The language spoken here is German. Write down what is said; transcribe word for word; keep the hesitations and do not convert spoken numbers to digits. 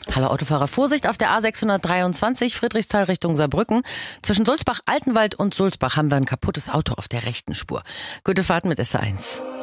Hallo Autofahrer, Vorsicht auf der A sechshundertdreiundzwanzig, Friedrichsthal Richtung Saarbrücken. Zwischen Sulzbach-Altenwald und Sulzbach haben wir ein kaputtes Auto auf der rechten Spur. Gute Fahrt mit S eins.